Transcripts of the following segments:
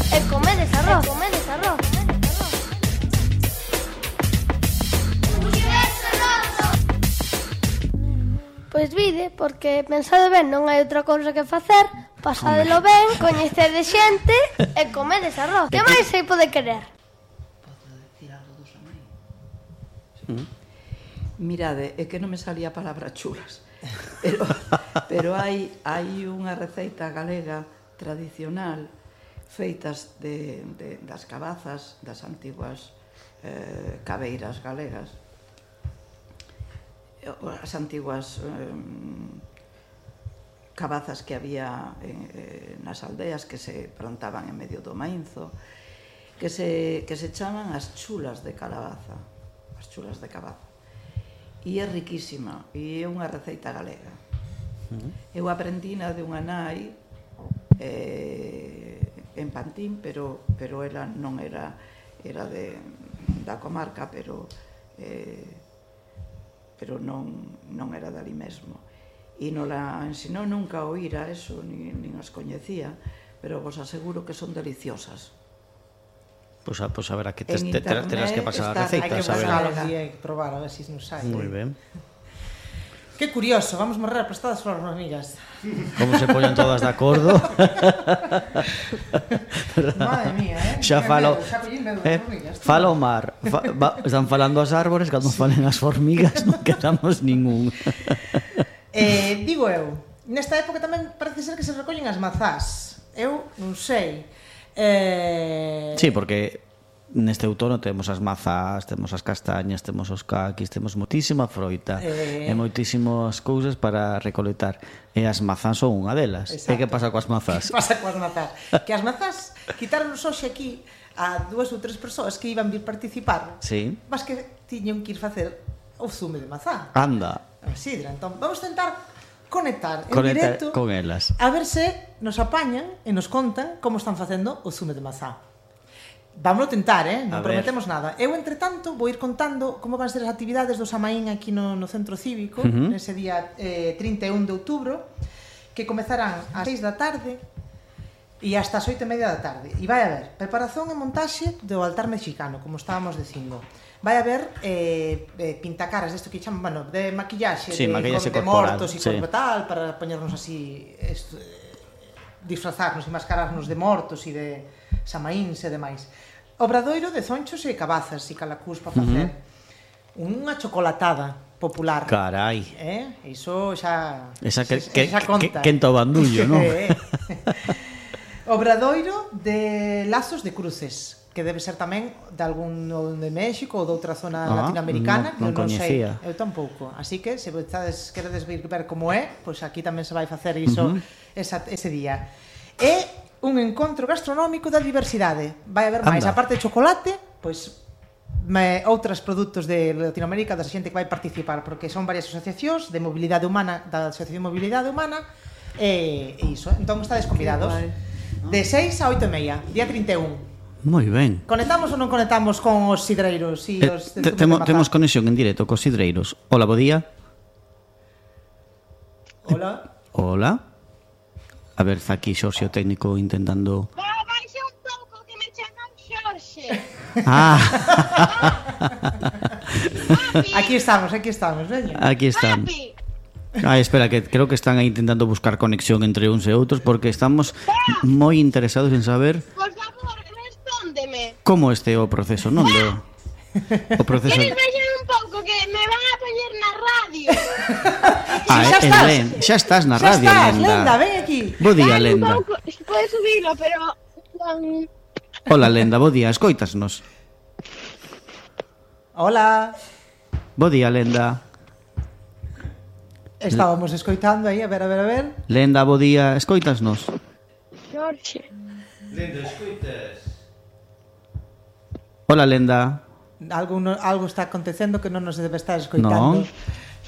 e comedes arroz. Pois vide, porque pensade ben, non hai outra cousa que facer, pasadelo ben, coñecede xente e comedes arroz. Que máis se pode querer? Podo decir algo dos amigos? Mirade, é que non me salía a palabra chulas, pero hai unha receita galega tradicional feitas das cabazas das antiguas cabeiras galegas, as antiguas cabazas que había nas aldeas que se plantaban en medio do mainzo, que se chaman as chulas de calabaza, as chulas de cabaza. E é riquísima, e é unha receita galega. Eu aprendina de unha nai en Pantín, pero ela non era da comarca, pero non era dali mesmo. E non la ensinou nunca a oír a eso, nin as coñecía, pero vos aseguro que son deliciosas. Pois haberá que terás que pasar a receita. Hai que pasar hai que probar, a ver se nos sai. Moi ben. Que curioso, vamos morrer aplastadas por as hormigas. Como se poñen todas de acordo. Madre mía, Xa falo o mar. Están falando as árbores, cando falen as formigas non quedamos ningún. Digo eu, nesta época tamén parece ser que se recollen as mazás. Eu non sei. Sí, porque neste outono temos as mazás, temos as castañas, temos os caquis, temos moitísima froita e moitísimas cousas para recolectar. E as mazás son unha delas. E que pasa coas mazás? Que pasa coas mazás? Que as mazás quitaronnos hoxe aquí a 2 ou 3 persoas que iban vir participar. Sí. Mas que tiñen que ir facer o zume de mazá. Anda. A sidra. Entón, vamos tentar conectar en directo con elas. A ver se nos apañan e nos contan como están facendo o zume de mazá. Vámonos tentar, non prometemos nada. Eu, entre tanto, vou ir contando como van ser as actividades do Samaín aquí no Centro Cívico, nese día 31 de outubro, que comezarán ás 6 da tarde e hasta as 8:30 da tarde. E vai haber preparación e montaxe do altar mexicano, como estábamos dicindo. Vai haber pintacaras desto que chaman, bueno, de maquillaxe, sí, de mortos e tal, para poñernos así, disfrazarnos e mascararnos de mortos e de samaíns e demais. Obradoiro de zonchos e cabazas e calacús para facer. Unha chocolatada popular. Carai. Iso xa... Esa conta. Quenta o bandullo, non? Obradoiro de lazos de cruces, que debe ser tamén de algún de México ou de outra zona latinoamericana, non coñecía. Eu tampouco. Así que, se queredes ver como é, pois aquí tamén se vai facer iso ese día. E un encontro gastronómico da diversidade. Vai haber máis, a parte de chocolate, pois outros produtos de Latinoamérica da xente que vai participar, porque son varias asociacións de mobilidade humana, da Asociación de Mobilidade Humana, e iso. Entón, estades convidados. De 6 a 8:30, día 31. Moi ben. Conectamos ou non conectamos con os sidreiros? Temos conexión en directo cos sidreiros. Hola, bo día. Hola. A ver, está aquí Xorxe, o técnico, intentando... Baixe un pouco que me chaman Xorxe. Aquí estamos, veña. Aquí están. Espera, que creo que están aí intentando buscar conexión entre uns e outros, porque estamos moi interesados en saber... Por favor, respóndeme. Como este o proceso, non? O proceso... Queres baixar un pouco que me van a poñer na radio? Xa estás na radio, Lenda, ven aquí. Bo día, Lenda. Pode subilo, pero... Hola, Lenda, bo día, escoitasnos. Hola. Bo día, Lenda. Estábamos escoitando aí, a ver. Lenda, bo día, escoitasnos. Xorxe. Lenda, escoitas. Hola, Lenda. Algo está acontecendo que non nos debe estar escoitando. Non.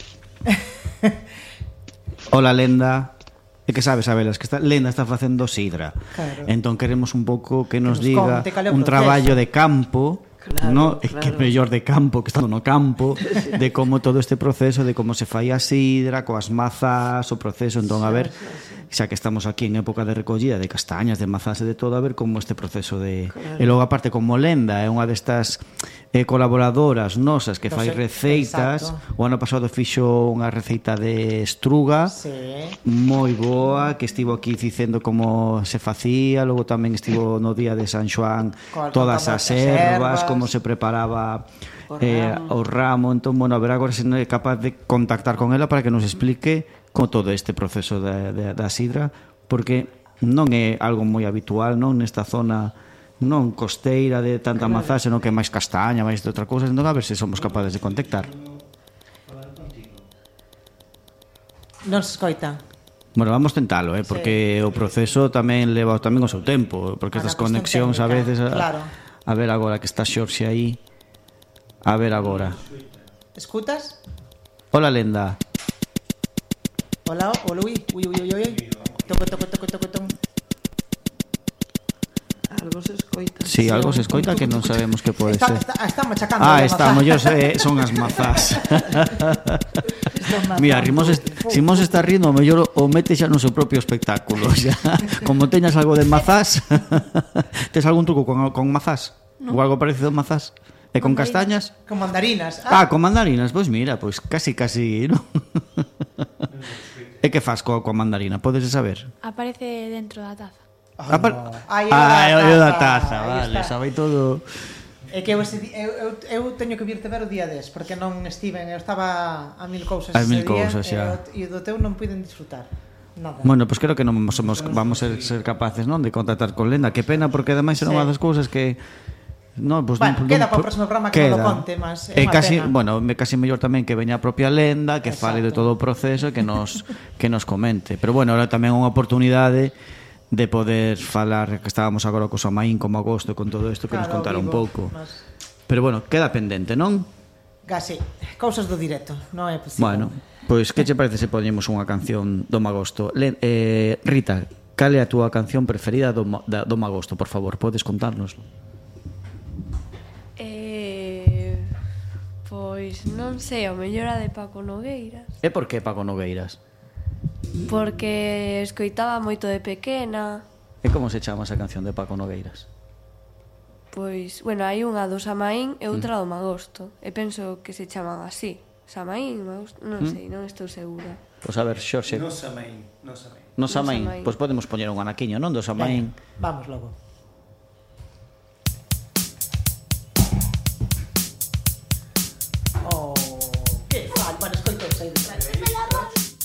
Hola, Lenda. É que sabes, Abelas, que Lenda está facendo sidra. Claro. Entón queremos un pouco que nos diga un traballo de campo. Claro, é que mellor de campo, que estando no campo, de como todo este proceso, de como se fai a sidra, coas mazas, o proceso. Entón, a ver, xa que estamos aquí en época de recollida de castañas, de mazás e de todo, a ver como este proceso de... E logo, aparte, como Lenda é unha destas colaboradoras nosas que fai receitas. O ano pasado fixo unha receita de estruga moi boa, que estivo aquí dicendo como se facía. Logo tamén estivo no día de San Xoán todas as ervas, como se preparaba o ramo. Entón, bueno, a ver agora se non é capaz de contactar con ela para que nos explique como todo este proceso da sidra, porque non é algo moi habitual, non, nesta zona non costeira de tanta mazá, senón que é máis castaña, máis de outra cousa. Entón, a ver se somos capaces de contactar. Non se escoita. Bueno, vamos tentalo, porque o proceso tamén leva tamén o seu tempo, porque estas conexións a veces... A ver agora que está Xorxe aí. A ver agora. Escutas? Hola, Lenda. Hola, ui. Toco. Algo se escoita. Sí, algo se escoita que non sabemos que pode ser. Está machacando. Está, mellor son as mazás. Mira, Simón se está rindo, o mellor o mete xa no seu propio espectáculo. Como teñas algo de mazás, tes algún truco con mazás? Ou algo parecido a mazás? E con castañas? Con mandarinas. Con mandarinas, pois mira, casi, non? E que faz coa mandarina? Podes saber? Aparece dentro da taza. É o da taza, vale, sabe todo. É que eu teño que virte ver o día des, porque non estiven, eu estaba a mil cousas ese día, e do teu non puiden disfrutar. Nada. Bueno, pois creo que non vamos a ser capaces, non, de contactar con Lenda. Que pena, porque ademais era unha das cousas que... No, pues bueno, queda para o próximo programa que non lo conte, mas é unha casi, pena. Bueno, casi mellor tamén que veña a propia Lenda, que fale de todo o proceso e que nos comente. Pero bueno, ahora tamén unha oportunidade de poder falar, que estábamos agora co Samaín, como agosto, con todo isto, que nos contara un pouco. Pero bueno, queda pendente, non? Casi, cousas do directo, non é posible. Bueno, pois que che parece se poñemos unha canción do Magosto? Rita, cal é a túa canción preferida do Magosto, por favor, podes contárnoslo? Pois non sei, o mellor a de Paco Nogueiras. E por que Paco Nogueiras? Porque escoitaba moito de pequena. E como se chama esa canción de Paco Nogueiras? Pois, bueno, hai unha do Samaín e outra do Magosto. E penso que se chaman así. Samaín, Magosto, non sei, non estou segura. Pois a ver, Xorxe. No Samaín. No Samaín. Pois podemos poñer un anaquiño, non, do Samaín. Vamos logo.